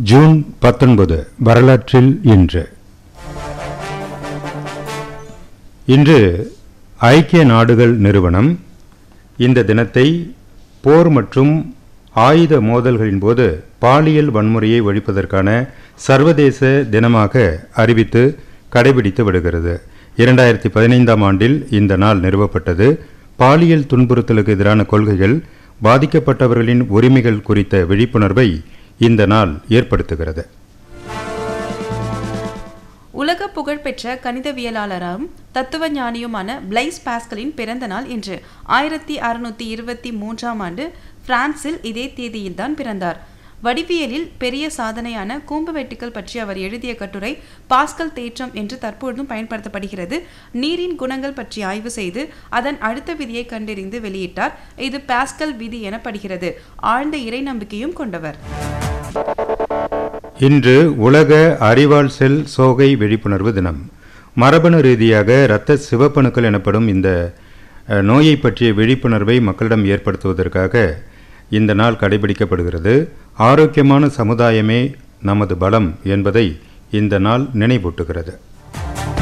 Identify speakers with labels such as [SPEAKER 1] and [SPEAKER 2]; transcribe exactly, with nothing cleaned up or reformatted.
[SPEAKER 1] June பத்தொன்பது வரலாற்றில் இன்று இன்று ஐக்கிய நாடுகள் நிறுவனம் இந்த தினத்தை போர் மற்றும் ஆயுத மோதல்களின் போது பாலியல் வன்முறையை ஒழிப்பதற்கான சர்வதேச தினமாக அறிவித்து கடைபிடித்து வருகிறது. இரண்டாயிரத்தி பதினைந்தாம் ஆண்டில் இந்த நாள் நிறுவப்பட்டது. பாலியல் துன்புறுத்தலுக்கு எதிரான கொள்கைகள், பாதிக்கப்பட்டவர்களின் உரிமைகள் குறித்த விழிப்புணர்வை இந்த நாள் ஏற்படுத்துகிறது.
[SPEAKER 2] உலக புகழ்பெற்ற கணிதவியலாளரும் தத்துவ ஞானியுமான பிளைஸ் பாஸ்கலின் பிறந்த நாள் இன்று. ஆயிரத்தி அறுநூத்தி இருபத்தி மூன்றாம் ஆண்டு பிரான்சில் இதே தேதியில்தான் பிறந்தார். வடிவியலில் பெரிய சாதனையான கூம்பு வெட்டிகள் பற்றி அவர் எழுதிய கட்டுரை பாஸ்கல் தேற்றம் என்று தற்பொழுதும் பயன்படுத்தப்படுகிறது. நீரின் குணங்கள் பற்றி ஆய்வு செய்து அதன் அழுத்த விதியை கண்டறிந்து வெளியிட்டார். இது பாஸ்கல் விதி எனப்படுகிறது. ஆழ்ந்த இறை நம்பிக்கையும் கொண்டவர்.
[SPEAKER 1] இன்று உலக அறிவால் செல் சோகை விழிப்புணர்வு தினம். மரபணு ரீதியாக இரத்த சிவப்பணுக்கள் எனப்படும் இந்த நோயை பற்றிய விழிப்புணர்வை மக்களிடம் ஏற்படுத்துவதற்காக இந்த நாள் கடைபிடிக்கப்படுகிறது. ஆரோக்கியமான சமுதாயமே நமது பலம் என்பதை இந்த நாள் நினைவூட்டுகிறது.